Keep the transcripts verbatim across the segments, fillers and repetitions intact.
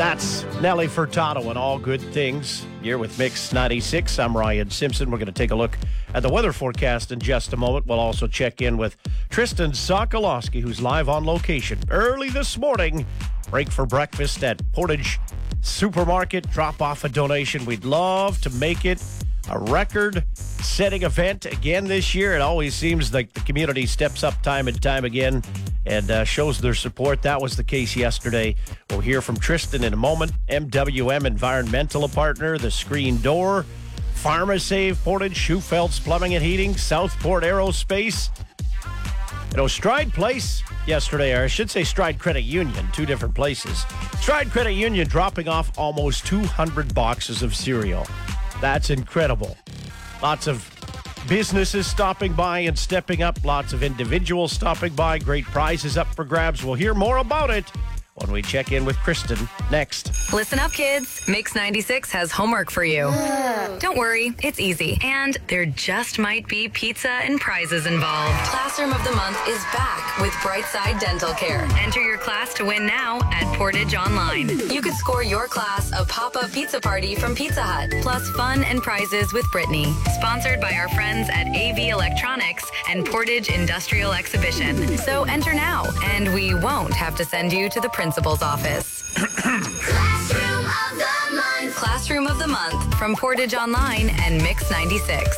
That's Nelly Furtado and All Good Things. Here with Mix ninety-six. I'm Ryan Simpson. We're going to take a look at the weather forecast in just a moment. We'll also check in with Tristan Sokolowski, who's live on location early this morning. Break for breakfast at Portage Supermarket. Drop off a donation. We'd love to make it a record-setting event again this year. It always seems like the community steps up time and time again and uh, shows their support. That was the case yesterday. We'll hear from Tristan in a moment. M W M Environmental, a partner, The Screen Door, PharmaSave, Portage, Schufeld's Plumbing and Heating, Southport Aerospace. You know, Stride Place yesterday, or I should say Stride Credit Union, two different places. Stride Credit Union dropping off almost two hundred boxes of cereal. That's incredible. Lots of businesses stopping by and stepping up. Lots of individuals stopping by. Great prizes up for grabs. We'll hear more about it when we check in with Kristen next. Listen up, kids. Mix ninety-six has homework for you. Don't worry, it's easy. And there just might be pizza and prizes involved. Classroom of the Month is back with Brightside Dental Care. Enter your class to win now at Portage Online. You could score your class a pop-up pizza party from Pizza Hut, plus fun and prizes with Brittany. Sponsored by our friends at A V Electronics and Portage Industrial Exhibition. So enter now, and we won't have to send you to the principal's office. Classroom of the Month. Classroom of the Month from Portage Online and Mix ninety-six.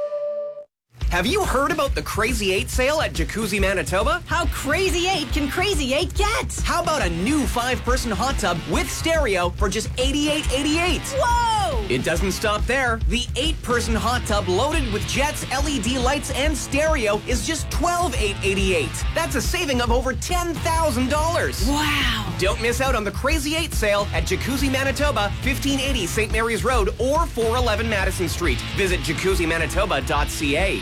Have you heard about the Crazy eight sale at Jacuzzi Manitoba? How crazy eight can Crazy eight get? How about a new five-person hot tub with stereo for just eighty-eight eighty-eight? Whoa! It doesn't stop there. The eight-person hot tub loaded with jets, L E D lights, and stereo is just twelve eight eighty-eight. That's a saving of over ten thousand dollars. Wow! Don't miss out on the Crazy eight sale at Jacuzzi Manitoba, fifteen eighty Saint Mary's Road or four eleven Madison Street. Visit jacuzzi manitoba dot c a.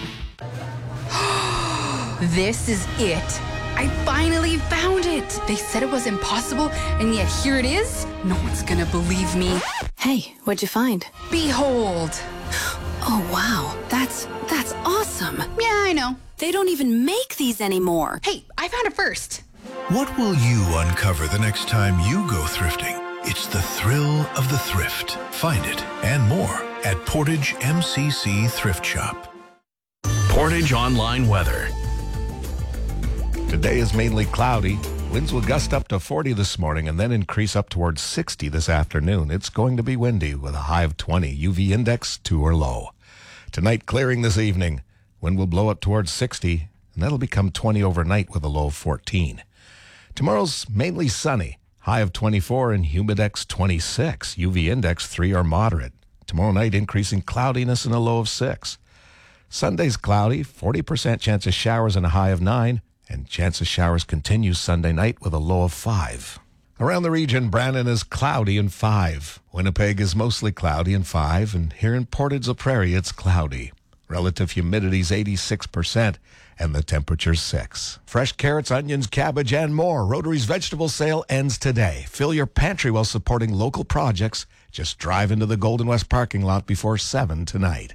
This is it. I finally found it. They said it was impossible, and yet here it is. No one's gonna believe me. Hey, what'd you find? Behold. Oh, wow. That's, that's awesome. Yeah, I know. They don't even make these anymore. Hey, I found it first. What will you uncover the next time you go thrifting? It's the thrill of the thrift. Find it and more at Portage M C C Thrift Shop. Portage Online weather. Today is mainly cloudy. Winds will gust up to forty this morning and then increase up towards sixty this afternoon. It's going to be windy with a high of twenty. U V index two or low. Tonight clearing this evening. Wind will blow up towards sixty and that'll become twenty overnight with a low of fourteen. Tomorrow's mainly sunny. High of twenty-four and humidex twenty-six. U V index three or moderate. Tomorrow night increasing cloudiness and a low of six. Sunday's cloudy, forty percent chance of showers and a high of nine, and chance of showers continues Sunday night with a low of five. Around the region, Brandon is cloudy and five. Winnipeg is mostly cloudy and five, and here in Portage la Prairie, it's cloudy. Relative humidity is eighty-six percent, and the temperature's six. Fresh carrots, onions, cabbage, and more. Rotary's vegetable sale ends today. Fill your pantry while supporting local projects. Just drive into the Golden West parking lot before seven tonight.